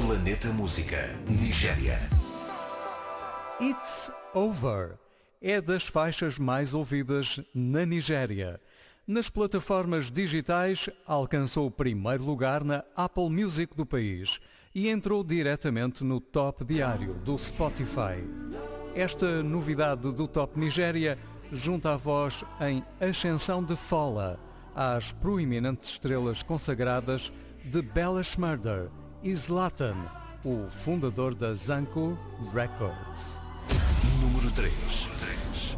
Planeta Música, Nigéria. It's Over é das faixas mais ouvidas na Nigéria. Nas plataformas digitais, alcançou o primeiro lugar na Apple Music do país e entrou diretamente no top diário do Spotify. Esta novidade do Top Nigéria junta a voz em Ascensão de Fola às proeminentes estrelas consagradas de Bella Shmurda e Zlatan, o fundador da Zanku Records. Número 3.